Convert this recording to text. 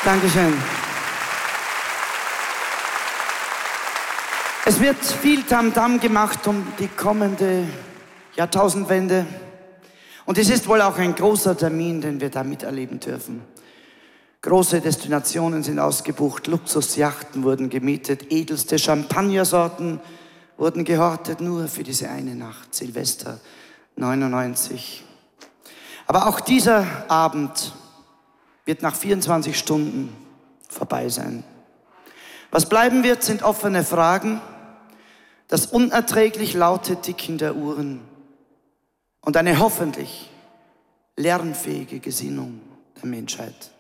Dankeschön. Es wird viel Tamtam gemacht um die kommende Jahrtausendwende. Und es ist wohl auch ein großer Termin, den wir da miterleben dürfen. Große Destinationen sind ausgebucht, Luxusjachten wurden gemietet, edelste Champagnersorten wurden gehortet, nur für diese eine Nacht, Silvester 99. Aber auch dieser Abend wird nach 24 Stunden vorbei sein. Was bleiben wird, sind offene Fragen, das unerträglich laute Ticken der Uhren und eine hoffentlich lernfähige Gesinnung der Menschheit.